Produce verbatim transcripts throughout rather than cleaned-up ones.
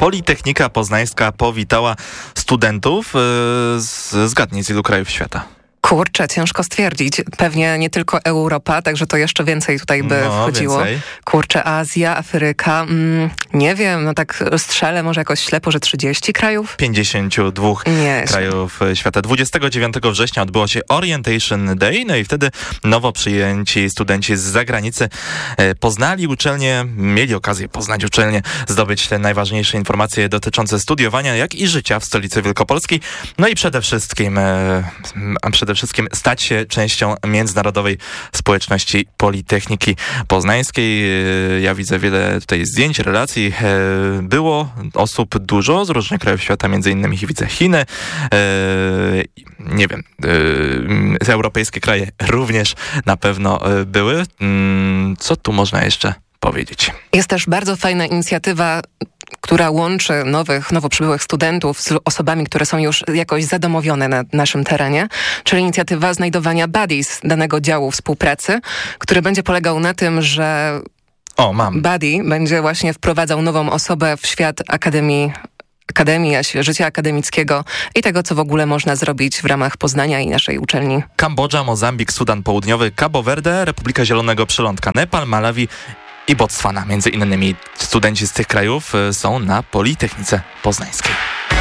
Politechnika Poznańska powitała studentów. Zgadnij, z ilu krajów świata? Kurczę, ciężko stwierdzić. Pewnie nie tylko Europa, także to jeszcze więcej tutaj by no, wchodziło. Więcej. Kurczę, Azja, Afryka, mm, nie wiem, no tak strzelę może jakoś ślepo, że trzydzieści krajów? pięćdziesiąt dwa nie, krajów świata. dwudziestego dziewiątego września odbyło się Orientation Day, no i wtedy nowo przyjęci studenci z zagranicy poznali uczelnię, mieli okazję poznać uczelnię, zdobyć te najważniejsze informacje dotyczące studiowania, jak i życia w stolicy Wielkopolskiej. No i przede wszystkim, a przede wszystkim stać się częścią międzynarodowej społeczności Politechniki Poznańskiej. Ja widzę wiele tutaj zdjęć, relacji. Było osób dużo z różnych krajów świata, między innymi widzę Chiny, nie wiem, europejskie kraje również na pewno były. Co tu można jeszcze powiedzieć? Jest też bardzo fajna inicjatywa, która łączy nowych, nowo przybyłych studentów z osobami, które są już jakoś zadomowione na naszym terenie, czyli inicjatywa znajdowania buddies danego działu współpracy, który będzie polegał na tym, że o, mam. buddy będzie właśnie wprowadzał nową osobę w świat akademii, akademii, życia akademickiego i tego, co w ogóle można zrobić w ramach Poznania i naszej uczelni. Kambodża, Mozambik, Sudan Południowy, Cabo Verde, Republika Zielonego Przylądka, Nepal, Malawi i Botswana. Między innymi studenci z tych krajów są na Politechnice Poznańskiej.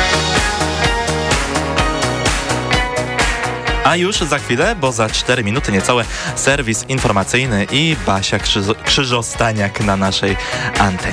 A już za chwilę, bo za cztery minuty niecałe, serwis informacyjny i Basia Krzyżo- Krzyżostaniak na naszej antenie.